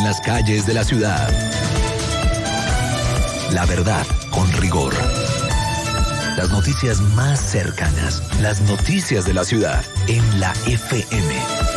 las calles de la ciudad. La verdad con rigor. Las noticias más cercanas, las noticias de la ciudad en la FM.